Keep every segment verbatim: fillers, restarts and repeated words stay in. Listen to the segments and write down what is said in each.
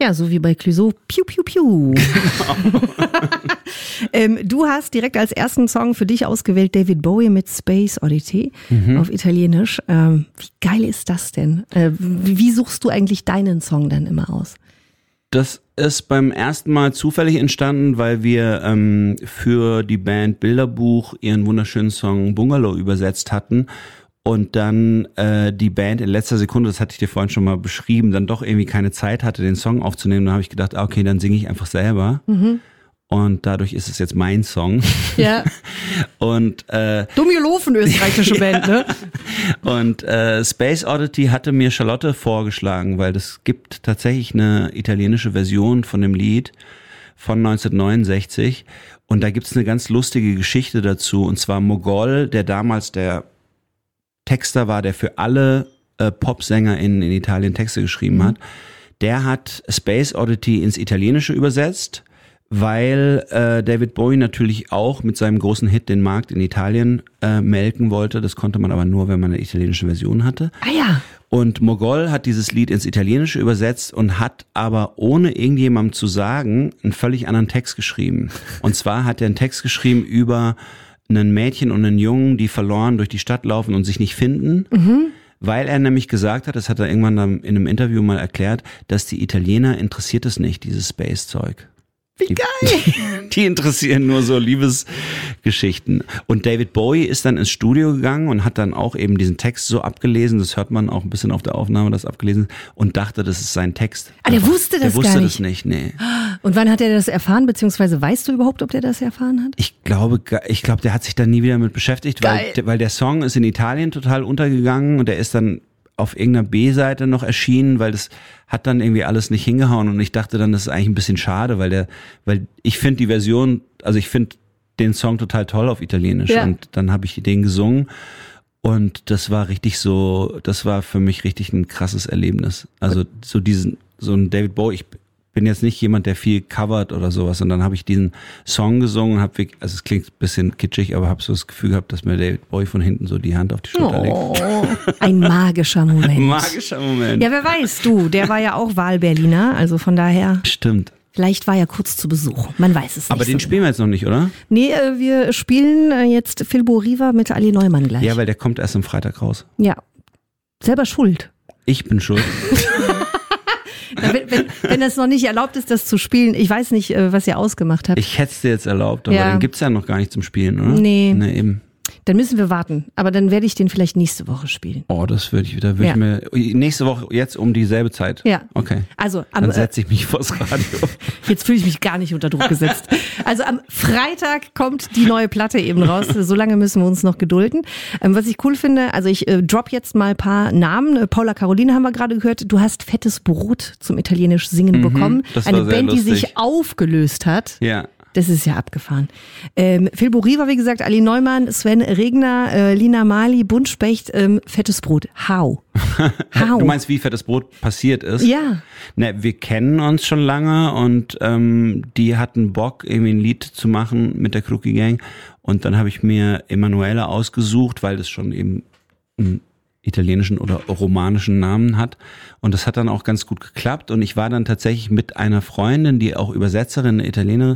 Ja, so wie bei Clouseau. Piu, piu, piu. ähm, du hast direkt als ersten Song für dich ausgewählt David Bowie mit Space Oddity mhm. auf Italienisch. Ähm, wie geil ist das denn? Äh, wie suchst du eigentlich deinen Song dann immer aus? Das ist beim ersten Mal zufällig entstanden, weil wir ähm, für die Band Bilderbuch ihren wunderschönen Song Bungalow übersetzt hatten. Und dann äh, die Band in letzter Sekunde, das hatte ich dir vorhin schon mal beschrieben, dann doch irgendwie keine Zeit hatte, den Song aufzunehmen. Dann habe ich gedacht, okay, dann singe ich einfach selber. Mhm. Und dadurch ist es jetzt mein Song. Ja. Und äh, Dummelofen, österreichische Band, ne? Und äh, Space Oddity hatte mir Charlotte vorgeschlagen, weil es gibt tatsächlich eine italienische Version von dem Lied von neunzehnhundertneunundsechzig. Und da gibt's eine ganz lustige Geschichte dazu. Und zwar Mogol, der damals der Texter war, der für alle äh, PopsängerInnen in Italien Texte geschrieben mhm. hat, der hat Space Oddity ins Italienische übersetzt, weil äh, David Bowie natürlich auch mit seinem großen Hit den Markt in Italien äh, melken wollte. Das konnte man aber nur, wenn man eine italienische Version hatte. Ah ja. Und Mogol hat dieses Lied ins Italienische übersetzt und hat aber ohne irgendjemandem zu sagen einen völlig anderen Text geschrieben. Und zwar hat er einen Text geschrieben über ein Mädchen und einen Jungen, die verloren durch die Stadt laufen und sich nicht finden, mhm. weil er nämlich gesagt hat, das hat er irgendwann dann in einem Interview mal erklärt, dass die Italiener interessiert es nicht, dieses Space-Zeug. Wie die, geil! Die interessieren nur so Liebesgeschichten. Und David Bowie ist dann ins Studio gegangen und hat dann auch eben diesen Text so abgelesen, das hört man auch ein bisschen auf der Aufnahme, das abgelesen, und dachte, das ist sein Text. Ah, der wusste das der wusste gar das nicht? nicht, nee. Und wann hat er das erfahren, beziehungsweise weißt du überhaupt, ob der das erfahren hat? Ich glaube, ich glaube, der hat sich da nie wieder mit beschäftigt, weil, weil der Song ist in Italien total untergegangen und der ist dann auf irgendeiner B-Seite noch erschienen, weil das hat dann irgendwie alles nicht hingehauen und ich dachte dann, das ist eigentlich ein bisschen schade, weil der, weil ich finde die Version, also ich finde den Song total toll auf Italienisch ja. und dann habe ich den gesungen und das war richtig so, das war für mich richtig ein krasses Erlebnis. Also so diesen, so ein David Bowie, ich bin jetzt nicht jemand, der viel covert oder sowas und dann habe ich diesen Song gesungen und habe, also es klingt ein bisschen kitschig, aber habe so das Gefühl gehabt, dass mir David Bowie von hinten so die Hand auf die Schulter oh, legt. Ein magischer Moment. Magischer Moment. Ja, wer weiß, du, der war ja auch Wahlberliner, also von daher. Stimmt. Vielleicht war er kurz zu Besuch, man weiß es nicht. Aber den so spielen wir jetzt noch nicht, oder? Nee, wir spielen jetzt Filbo Riva mit Ali Neumann gleich. Ja, weil der kommt erst am Freitag raus. Ja, selber schuld. Ich bin schuld. Ja, wenn, wenn, wenn das noch nicht erlaubt ist, das zu spielen, ich weiß nicht, was ihr ausgemacht habt. Ich hätte es dir jetzt erlaubt, aber ja. den gibt's ja noch gar nicht zum Spielen, oder? Nee. Nee, eben. Dann müssen wir warten. Aber dann werde ich den vielleicht nächste Woche spielen. Oh, das würde ich wieder, würde ja. ich mir, nächste Woche jetzt um dieselbe Zeit. Ja. Okay. Also, am, dann setze ich mich vors Radio. Jetzt fühle ich mich gar nicht unter Druck gesetzt. Also am Freitag kommt die neue Platte eben raus. So lange müssen wir uns noch gedulden. Ähm, was ich cool finde, also ich äh, drop jetzt mal ein paar Namen. Paula Caroline haben wir gerade gehört. Du hast Fettes Brot zum italienisch Singen mhm, bekommen. Das Eine war sehr Band, lustig. die sich aufgelöst hat. Ja. Das ist ja abgefahren. Ähm, Filbo Riva, wie gesagt, Ali Neumann, Sven Regner, äh, Lina Mali, Buntspecht, ähm, Fettes Brot. How? How? Du meinst, wie Fettes Brot passiert ist? Ja. Ne, wir kennen uns schon lange und ähm, die hatten Bock, irgendwie ein Lied zu machen mit der Crookie Gang. Und dann habe ich mir Emanuela ausgesucht, weil das schon eben einen italienischen oder romanischen Namen hat. Und das hat dann auch ganz gut geklappt. Und ich war dann tatsächlich mit einer Freundin, die auch Übersetzerin, eine Italienerin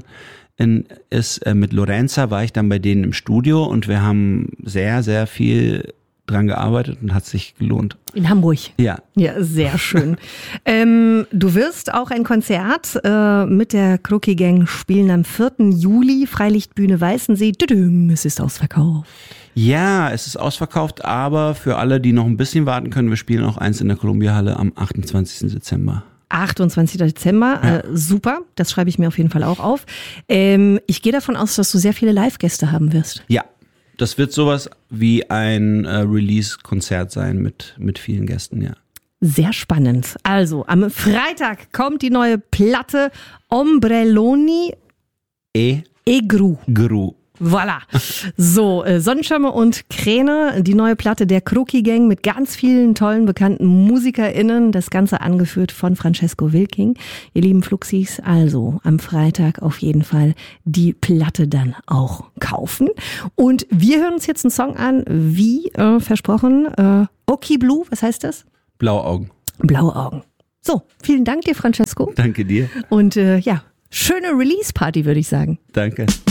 ist, äh, mit Lorenza, war ich dann bei denen im Studio und wir haben sehr, sehr viel dran gearbeitet und hat sich gelohnt. In Hamburg? Ja. Ja, sehr schön. ähm, du wirst auch ein Konzert äh, mit der Crookie Gang spielen am vierten Juli, Freilichtbühne Weißensee. Düdüm, es ist ausverkauft. Ja, es ist ausverkauft, aber für alle, die noch ein bisschen warten können, wir spielen auch eins in der Columbia-Halle am achtundzwanzigsten Dezember. achtundzwanzigsten Dezember, ja. äh, super, das schreibe ich mir auf jeden Fall auch auf. Ähm, ich gehe davon aus, dass du sehr viele Live-Gäste haben wirst. Ja, das wird sowas wie ein äh, Release-Konzert sein mit, mit vielen Gästen, ja. Sehr spannend. Also, am Freitag kommt die neue Platte Ombrelloni E. E Gru. Gru. Voilà. So, äh, Sonnenschirme und Kräne, die neue Platte der Crookie Gang mit ganz vielen tollen, bekannten MusikerInnen. Das Ganze angeführt von Francesco Wilking. Ihr lieben Fluxis, also am Freitag auf jeden Fall die Platte dann auch kaufen. Und wir hören uns jetzt einen Song an, wie äh, versprochen, äh, Oki Blue, was heißt das? Blaue Augen. Blaue Augen. So, vielen Dank dir, Francesco. Danke dir. Und äh, ja, schöne Release-Party, würde ich sagen. Danke.